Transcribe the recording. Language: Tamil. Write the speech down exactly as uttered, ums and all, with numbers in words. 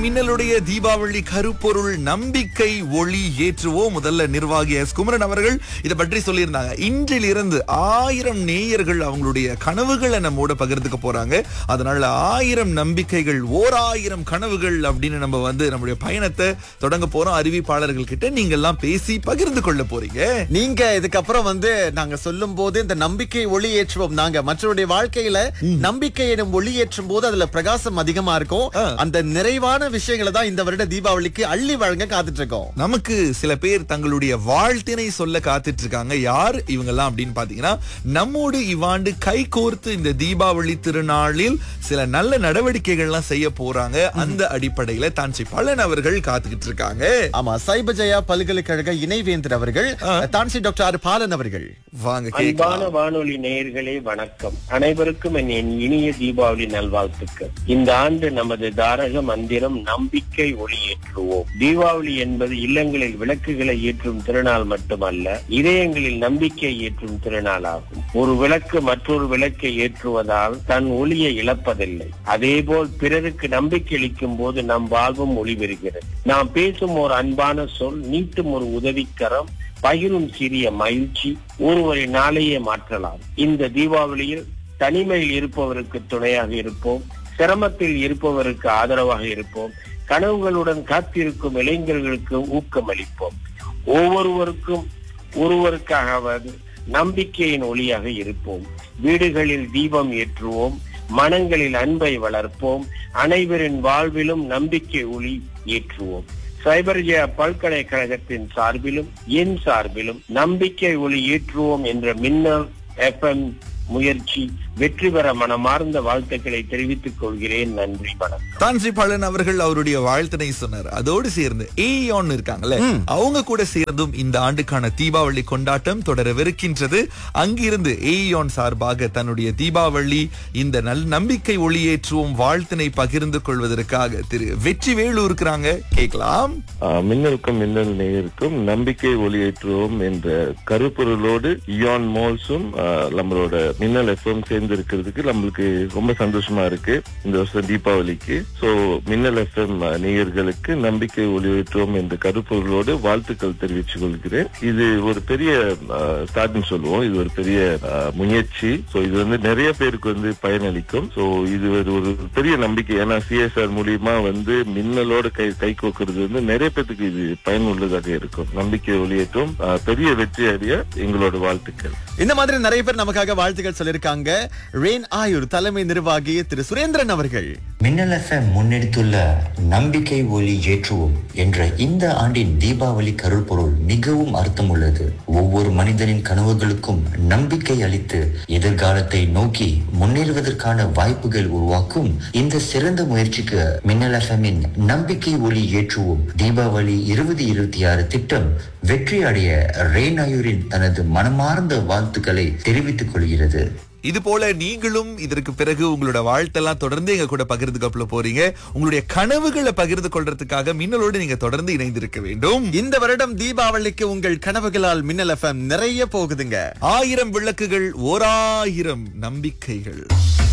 மின்னலுடைய தீபாவளி கருப்பொருள் நம்பிக்கை ஒளி ஏற்றுவோம். முதல்ல நிர்வாகி எஸ் குமரன் அவர்கள் இதை பற்றி சொல்லியிருந்தாங்க. இன்றிலிருந்து ஆயிரம் நேயர்கள் அவங்களுடைய கனவுகளை நம்மோட பகிர்ந்துக்க போறாங்க. அதனால ஆயிரம் நம்பிக்கைகள் ஓர் ஆயிரம் கனவுகள் அப்படின்னு நம்ம வந்து நம்முடைய பயணத்தை தொடங்க போறோம். அறிவிப்பாளர்கள் கிட்ட நீங்க எல்லாம் பேசி பகிர்ந்து கொள்ள போறீங்க. நீங்க இதுக்கப்புறம் வந்து நாங்க சொல்லும் போது இந்த நம்பிக்கை ஒளி ஏற்றுவோம். நாங்க மற்றவருடைய வாழ்க்கையில நம்பிக்கை எனும் ஒளி ஏற்றும் போது அதுல பிரகாசம் அதிகமா இருக்கும். அந்த நிறைவான விஷயங்களை தான் இந்த வருட தீபாவளிக்கு அள்ளி வழங்க காத்துட்டு இருக்கோம். நமக்கு சில பேர் தங்களுடைய வாழ்த்தினை சொல்ல காத்துட்டு இருக்காங்க. யார் இவங்க எல்லாம் அப்படின்னு பாத்தீங்கன்னா, நம்மோடு இவ்வாண்டு கை கோர்த்து இந்த தீபாவளி திருநாளில் சில நல்ல நடவடிக்கைகள்லாம் செய்ய போறாங்க. அந்த அடிப்படையில தான்சி பலன் அவர்கள் காத்துக்கிட்டு இருக்காங்க. ஆமா, சைபஜயா பல்கலைக்கழக இணைவேந்தர் அவர்கள், தான்சி டாக்டர் பாலன் அவர்கள். வாங்க அன்பான வானொலி நேயர்களே வணக்கம். அனைவருக்கும் என் இனிய தீபாவளி நல்வாழ்த்துக்கள். இந்த ஆண்டு நமது தாரக மந்திரம் நம்பிக்கை ஒளி ஏற்றுவோம். தீபாவளி என்பது இல்லங்களில் விளக்குகளை ஏற்றும் திருநாள் மட்டுமல்ல, இதயங்களில் நம்பிக்கை ஏற்றும் திருநாள் ஆகும். ஒரு விளக்கு மற்றொரு விளக்கை ஏற்றுவதால் தன் ஒளியை இழப்பதில்லை. அதேபோல் பிறருக்கு நம்பிக்கை அளிக்கும் போது நம் வாழ்வும் ஒளி பெறுகிறது. நாம் பேசும் ஒரு அன்பான சொல், நீட்டும் ஒரு உதவிக்கரம், பகிரும் சிறிய மகிழ்ச்சி ஒருவரை நாளையே மாற்றலாம். இந்த தீபாவளியில் தனிமையில் இருப்பவருக்கு துணையாக இருப்போம், சிரமத்தில் இருப்பவருக்கு ஆதரவாக இருப்போம், கனவுகளுடன் காத்திருக்கும் இளைஞர்களுக்கு ஊக்கம் அளிப்போம். ஒவ்வொருவருக்கும் ஒருவருக்காகவது நம்பிக்கையின் ஒளியாக இருப்போம். வீடுகளில் தீபம் ஏற்றுவோம், மனங்களில் அன்பை வளர்ப்போம், அனைவரின் வாழ்விலும் நம்பிக்கை ஒளி ஏற்றுவோம். சைபர்ஜயா பல்கலைக்கழகத்தின் சார்பிலும் என் சார்பிலும் நம்பிக்கை ஒளி ஏற்றுவோம் என்ற மின்னல் எஃப்எம் முயற்சி வெற்றி பெற மனமார்ந்த வாழ்த்துக்களை தெரிவித்துக் கொள்கிறேன். நன்றி, வணக்கம். தான்சி பலன் அவர்கள் அவருடைய வாழ்த்தினை சொன்னார். அதோடு சேர்ந்து ஏயோன் இருக்காங்கல்ல, அவங்க கூட சேர்ந்தும் இந்த ஆண்டுக்கான தீபாவளி கொண்டாட்டம் தொடரவிருக்கின்றது. அங்கிருந்து ஏயோன் சார்பாக தன்னுடைய தீபாவளி இந்த நல் நம்பிக்கை ஒளியேற்றுவோம் வாழ்த்தினை பகிர்ந்து கொள்வதற்காக திரு வெற்றி வேலு இருக்கிறாங்க. கேட்கலாம். மின்னலுக்கும் மின்னல் நேயருக்கும் நம்பிக்கை ஒளியேற்றுவோம் என்ற கருப்பொருளோடு இயான் மோல்ஸும் நம்மளோட மின்னல் எஃப்எம் சேர்ந்து இருக்கிறதுக்கு நம்மளுக்கு ரொம்ப சந்தோஷமா இருக்கு இந்த வருஷம் தீபாவளிக்கு. சோ மின்னல் எஃப்எம் நேயர்களுக்கு நம்பிக்கை ஒளியேற்றுவோம் என்ற கருப்பொருளோடு வாழ்த்துக்கள் தெரிவித்துக் கொள்கிறேன். இது ஒரு பெரிய ஸ்டார்ட்னு சொல்லுவோம். இது ஒரு பெரிய முயற்சி. சோ இது வந்து நிறைய பேருக்கு வந்து பயனளிக்கும். சோ இது ஒரு பெரிய நம்பிக்கை. ஏன்னா சிஎஸ்ஆர் மூலியமா வந்து மின்னலோட கை கை கோக்குறது வந்து நிறைய பேருக்கு இது பயனுள்ளதாக இருக்கும். நம்பிக்கை ஒளியேற்றும் பெரிய வெற்றி அடைய எங்களோட வாழ்த்துக்கள். இந்த மாதிரி நிறைய பேர் நமக்காக வாழ்த்துக்கள் சொல்லிருக்காங்க. ரெயின் ஆயுர் தலைமை நிர்வாகி திரு சுரேந்திரன் அவர்கள், மின்னல் எஃப்எம் முன்னெடுத்துள்ள நம்பிக்கை ஒளி ஏற்றுவோம் என்ற இந்த ஆண்டின் தீபாவளி கருப்பொருள் மிகவும் அர்த்தமுள்ளது. ஒவ்வொரு மனிதனின் கனவுகளுக்கும் நம்பிக்கை அளித்து எதிர்காலத்தை நோக்கி முன்னேறுவதற்கான வாய்ப்புகள் உருவாக்கும் இந்த சிறந்த முயற்சிக்கு மின்னல் எஃப்எம்மின் நம்பிக்கை ஒளி ஏற்றுவோம் தீபாவளி இருபது இருபத்தி ஆறு திட்டம் வெற்றி அடைய ரெயின் ஆயுரின் தனது மனமார்ந்த வாழ்த்துக்களை தெரிவித்துக் கொள்கிறது. இது போல நீங்களும் இதற்கு பிறகு உங்களோட வாழ்த்தெல்லாம் தொடர்ந்து எங்க கூட பகிர்ந்து கொள்ள போறீங்க. உங்களுடைய கனவுகளை பகிர்ந்து கொள்றதுக்காக மின்னலோடு நீங்க தொடர்ந்து இணைந்திருக்க வேண்டும். இந்த வருடம் தீபாவளிக்கு உங்கள் கனவுகளால் மின்னல் எஃப்எம் நிறைய போகுதுங்க. ஆயிரம் விளக்குகள், ஓர் ஆயிரம் நம்பிக்கைகள்.